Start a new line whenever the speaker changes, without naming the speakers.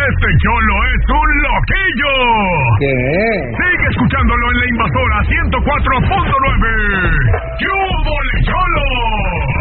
Este cholo es un loquillo.
¿Qué?
Sigue escuchándolo en La Invasora 104.9.